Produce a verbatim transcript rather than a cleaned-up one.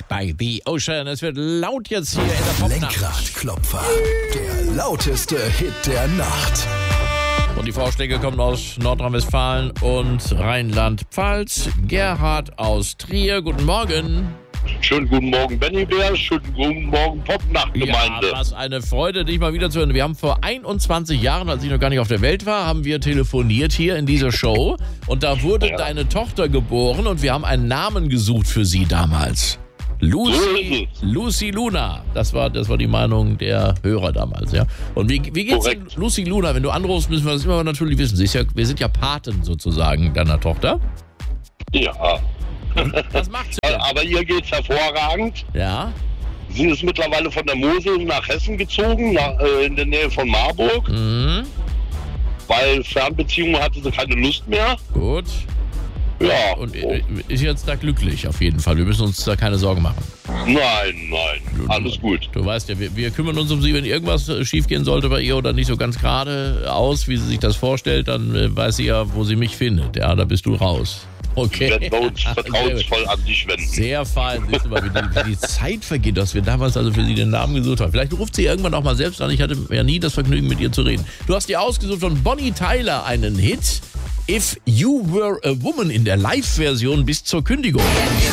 by the Ocean. Es wird laut jetzt hier in der Popnacht. Lenkradklopfer, der lauteste Hit der Nacht. Und die Vorschläge kommen aus Nordrhein-Westfalen und Rheinland-Pfalz. Gerhard aus Trier, guten Morgen. Schönen guten Morgen, Benny Bär. Schönen guten Morgen, Popnachtgemeinde. Ja, was eine Freude, dich mal wieder zu hören. Wir haben vor einundzwanzig Jahren, als ich noch gar nicht auf der Welt war, haben wir telefoniert hier in dieser Show. Und da wurde Ja. deine Tochter geboren und wir haben einen Namen gesucht für sie damals. Lucy, So Lucy Luna. Das war, das war die Meinung der Hörer damals, ja. Und wie, wie geht's denn Korrekt. Lucy Luna? Wenn du anrufst, müssen wir das immer natürlich wissen. Sie ist ja, wir sind ja Paten sozusagen deiner Tochter. Ja, Was macht sie denn? aber ihr geht's hervorragend. Ja. Sie ist mittlerweile von der Mosel nach Hessen gezogen, nach, äh, in der Nähe von Marburg, Mhm. weil Fernbeziehungen hatte sie keine Lust mehr. Gut. Ja, Und äh, ist jetzt da glücklich auf jeden Fall. Wir müssen uns da keine Sorgen machen. nein, nein, alles gut. Du weißt ja, wir, wir kümmern uns um sie, wenn irgendwas äh, schiefgehen sollte bei ihr oder nicht so ganz gerade aus, wie sie sich das vorstellt, dann äh, weiß sie ja, wo sie mich findet. Ja, da bist du raus. Okay. Werden wir uns vertrauensvoll an dich wenden. Sehr fein. Siehst du mal, wie die, wie die Zeit vergeht, dass wir damals also für sie den Namen gesucht haben. Vielleicht ruft sie irgendwann auch mal selbst an. Ich hatte ja nie das Vergnügen, mit ihr zu reden. Du hast dir ausgesucht von Bonnie Tyler einen Hit. If You Were a Woman in der Live-Version bis zur Kündigung.